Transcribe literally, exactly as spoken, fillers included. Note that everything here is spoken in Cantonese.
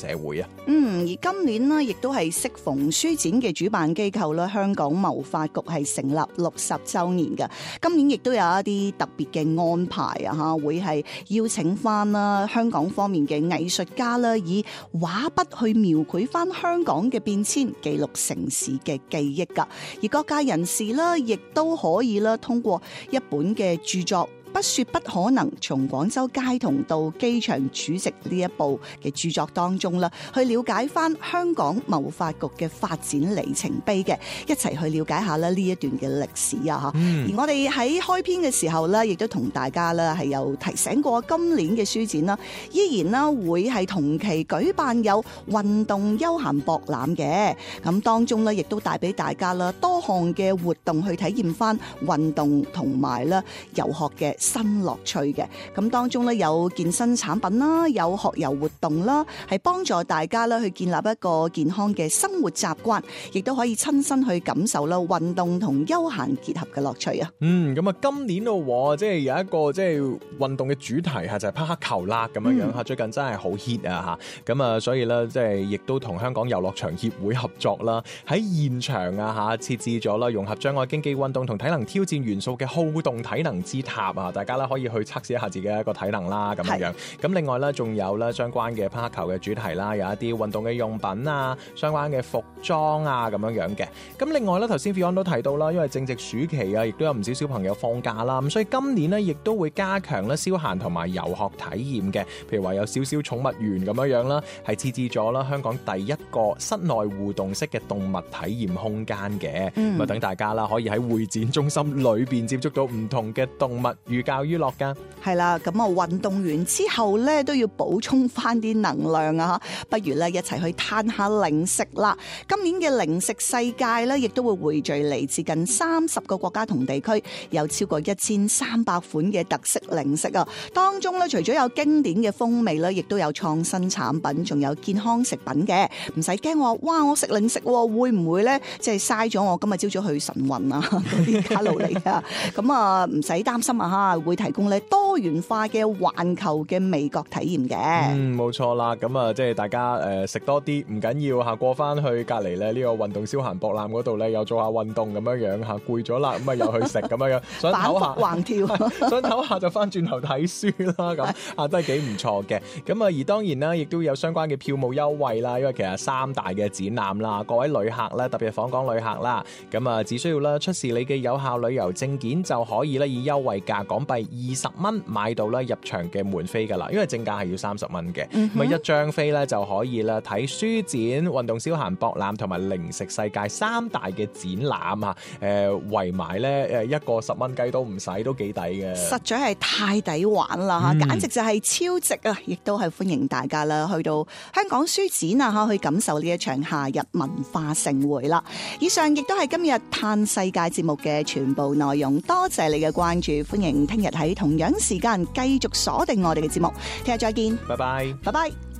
社會啊。 嗯，而今年呢，亦都係適逢書展嘅主辦機構啦，香港貿發局係成立六十週年嘅。今年亦都有一啲特別嘅安排啊，嚇會係邀請翻啦香港方面嘅藝術家啦，以畫筆去描繪翻香港嘅變遷，記錄城市嘅記憶㗎。而各界人士啦，亦都可以啦，通過一本嘅著作，不說不可能，從廣州街童到機場主席呢一部嘅著作當中啦，去了解翻香港貿發局嘅發展里程碑嘅，一齊去了解下咧呢一段嘅歷史啊！嚇、嗯，而我哋喺開篇嘅時候咧，亦都同大家咧係有提醒過，今年嘅書展啦，依然啦會係同期舉辦有運動休閒博覽嘅，咁當中咧亦都帶俾大家啦多項嘅活動去體驗翻運動同埋咧遊學嘅新樂趣嘅。咁當中咧有健身產品啦，有學遊活動啦，係幫助大家咧去建立一個健康嘅生活習慣，亦都可以親身去感受啦運動同休閒結合嘅樂趣啊。 嗯，咁啊今年咯，即係有一個即係運動嘅主題吓，就係匹克球啦咁樣樣吓，最近真係好 hit 啊吓，咁啊所以咧即係亦都同香港遊樂場協會合作啦，喺現場啊吓設置咗啦融合障礙競技運動同體能挑戰元素嘅好動體能之塔啊。大家咧可以去測試一下自己一個體能啦，咁樣樣。咁另外咧，仲有咧相關嘅匹克球嘅主題啦，有一啲運動嘅用品啊，相關嘅服裝啊，咁樣樣嘅。咁另外咧，頭先 Fion 都提到啦，因為正值暑期啊，亦都有唔少小朋友放假啦，咁所以今年呢，亦都會加強咧消閒同埋遊學體驗嘅。譬如話有少少寵物園咁樣樣啦，係設置咗啦香港第一個室內互動式嘅動物體驗空間嘅。咁啊等大家啦，可以喺會展中心裏邊接觸到唔同嘅動物。教於樂噶，係啦，咁啊運動完之後咧都要補充翻啲能量啊！不如咧一齊去嘆下零食啦。今年嘅零食世界咧，亦都會匯聚嚟自近三十個國家同地區，有超過一千三百款嘅特色零食啊！當中咧除咗有經典嘅風味咧，亦都有創新產品，仲有健康食品嘅。唔使驚話，哇！我食零食會唔會咧即係嘥咗我今日朝早去晨運啊嗰啲卡路里啊？咁啊唔使擔心啊嚇！會提供咧多元化嘅環球嘅味覺體驗嘅。嗯，冇錯啦。咁啊，即係大家誒食多啲唔緊要嚇，過翻去隔離咧呢個運動消閒博覽嗰度咧，又做下運動咁樣樣嚇，攰咗啦，咁啊又去食咁樣樣，想唞下橫跳，想唞下就翻轉頭睇書啦，咁啊都係幾唔錯嘅。咁啊而當然啦，亦都有相關嘅票務優惠啦，因為其實三大嘅展覽啦，各位旅客咧，特別係訪港旅客啦，咁啊只需要咧出示你嘅有效旅遊證件就可以咧以優惠價港幣二十蚊買到咧入場嘅門飛噶啦，因為正價係要三十蚊嘅，咁、嗯、啊一張飛咧就可以啦睇書展、運動消閒博覽同埋零食世界三大嘅展覽啊！誒圍埋咧誒一個十蚊雞都唔使，都幾抵嘅，實在係太抵玩啦嚇、嗯，簡直就係超值啊！亦都係歡迎大家啦去到香港書展啊嚇，去感受呢一場夏日文化盛會啦。以上亦都係今日嘆世界節目嘅全部內容，多謝你嘅關注，歡迎聽日喺同樣時間繼續鎖定我哋嘅節目，聽日再見，拜拜，拜拜。